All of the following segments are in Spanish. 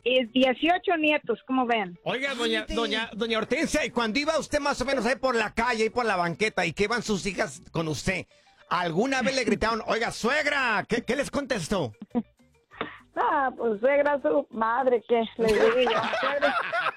y 18 nietos, ¿cómo ven? Oiga, doña Hortensia, y cuando iba usted más o menos ahí por la calle, ahí por la banqueta, y que iban sus hijas con usted, ¿alguna vez le gritaron, oiga, suegra? ¿Qué les contestó? Pues suegra, su madre, ¿qué le digo yo? Suegra.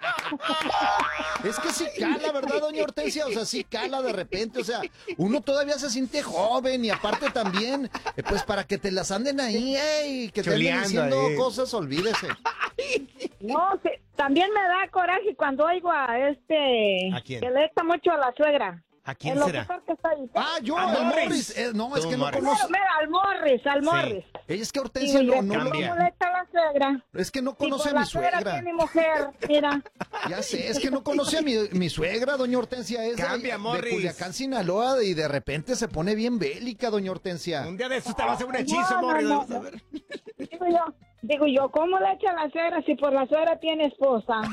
Es que sí cala, ¿verdad, doña Hortensia? O sea, sí cala de repente, o sea, uno todavía se siente joven y aparte también, pues para que te las anden ahí, que te anden diciendo cosas, olvídese. No, sí, también me da coraje cuando oigo a ¿A quién? que le echa mucho a la suegra. ¿A quién será? Que está ahí. Yo, a al Morris. Morris. No, es que no Morris. conozco. Mira, al Morris. Es que Hortensia no ¿Cómo le echa a la suegra? Es que no conoce Si a mi la suegra suegra. tiene mujer, mira. Ya sé, es que no conoce a mi suegra, doña Hortensia. Es Cambia, de Morris. Culiacán, Sinaloa, y de repente se pone bien bélica, doña Hortensia. Un día de estos te va a hacer un hechizo, Morris. No. Vamos a ver. Digo yo, ¿cómo le echa a la suegra si por la suegra tiene esposa?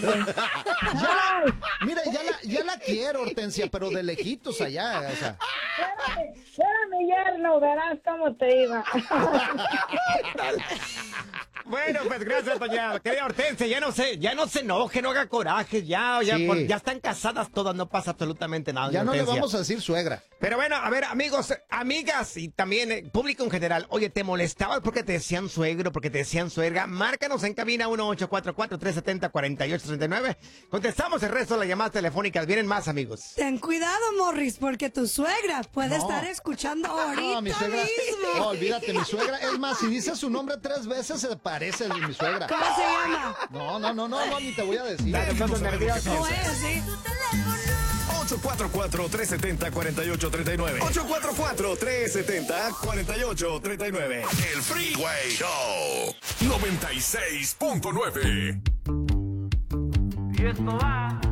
Mira, ya la quiero, Hortensia, pero de lejitos allá, o sea. Espérame, yerno, verás cómo te iba. Bueno, pues gracias, doña querida Hortensia. Ya no se enoje, no haga coraje. Ya están casadas todas, no pasa absolutamente nada. Ya no le Hortensia. vamos a decir suegra. Pero bueno, a ver, amigos, amigas y también público en general. Oye, ¿te molestabas porque te decían suegro, porque te decían suegra? Márcanos en cabina 1-844-370-4839. Contestamos el resto de las llamadas telefónicas. Vienen más, amigos. Ten cuidado, Morris, porque tu suegra puede estar escuchando ahorita mi suegra, mismo. no, olvídate, mi suegra. Es más, si dices su nombre 3 veces, se parece a mi suegra. ¿Cómo se llama? No, ni te voy a decir. Nosotros nerviosos. ¿Cómo es, sí? 844-370-4839. 844-370-4839. El Freeway Show 96.9. Y esto va